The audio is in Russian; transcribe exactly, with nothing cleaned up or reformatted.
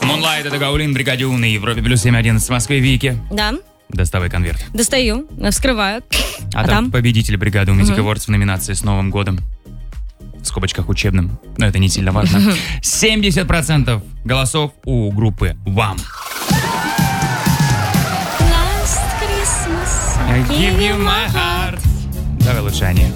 Moonlight, это Гаулин, Бригадюн и Европе плюс семь одиннадцать в Москве. Вики, Да, доставай конверт. достаю, вскрываю. А, А там, там? победитель Бригады Music Мгм. Awards в номинации «С Новым годом». В скобочках учебным, но это не сильно важно. семьдесят процентов голосов у группы «Вам». Last Christmas I give you my heart. Давай лучше, Аня.